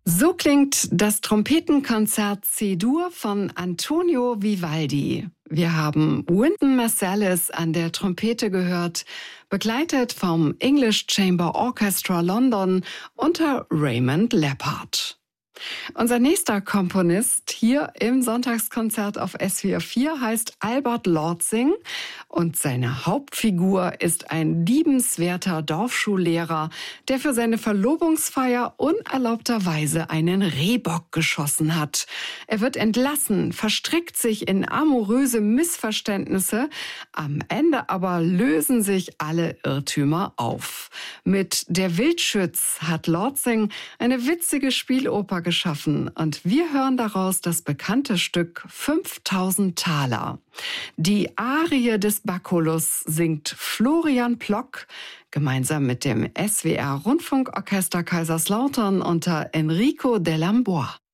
So klingt das Trompetenkonzert C-Dur von Antonio Vivaldi. Wir haben Wynton Marsalis an der Trompete gehört, begleitet vom English Chamber Orchestra London unter Raymond Leppard. Unser nächster Komponist hier im Sonntagskonzert auf SWR4 heißt Albert Lortzing und seine Hauptfigur ist ein liebenswerter Dorfschullehrer, der für seine Verlobungsfeier unerlaubterweise einen Rehbock geschossen hat. Er wird entlassen, verstrickt sich in amoröse Missverständnisse, am Ende aber lösen sich alle Irrtümer auf. Mit Der Wildschütz hat Lortzing eine witzige Spieloper geschaffen und wir hören daraus das bekannte Stück 5000 Taler. Die Arie des Baculus singt Florian Plock gemeinsam mit dem SWR Rundfunkorchester Kaiserslautern unter Enrico Dellambois.